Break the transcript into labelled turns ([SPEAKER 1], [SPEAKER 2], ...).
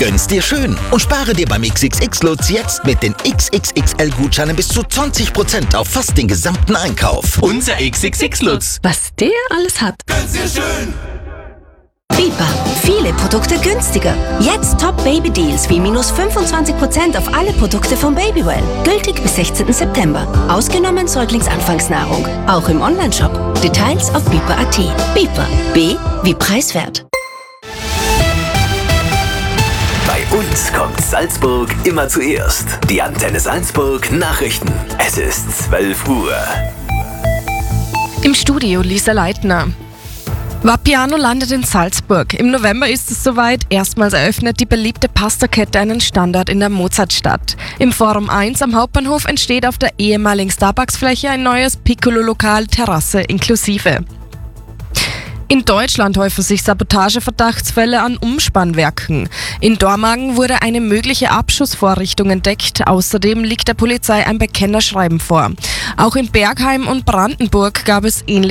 [SPEAKER 1] Gönn's dir schön und spare dir beim XXX-Lutz jetzt mit den XXXL-Gutscheinen bis zu 20% auf fast den gesamten Einkauf.
[SPEAKER 2] Unser XXX-Lutz.
[SPEAKER 3] Was der alles hat.
[SPEAKER 2] Gönn's dir schön.
[SPEAKER 4] Biber. Viele Produkte günstiger. Jetzt Top-Baby-Deals wie minus 25% auf alle Produkte von Babywell. Gültig bis 16. September. Ausgenommen Säuglingsanfangsnahrung. Auch im Onlineshop. Details auf biber.at. Biber. B wie preiswert.
[SPEAKER 5] Bei uns kommt Salzburg immer zuerst. Die Antenne Salzburg Nachrichten. Es ist 12 Uhr.
[SPEAKER 6] Im Studio Lisa Leitner. Vapiano landet in Salzburg. Im November ist es soweit. Erstmals eröffnet die beliebte Pastakette einen Standort in der Mozartstadt. Im Forum 1 am Hauptbahnhof entsteht auf der ehemaligen Starbucks-Fläche ein neues Piccolo-Lokal, Terrasse inklusive. In Deutschland häufen sich Sabotageverdachtsfälle an Umspannwerken. In Dormagen wurde eine mögliche Abschussvorrichtung entdeckt. Außerdem liegt der Polizei ein Bekennerschreiben vor. Auch in Bergheim und Brandenburg gab es ähnliche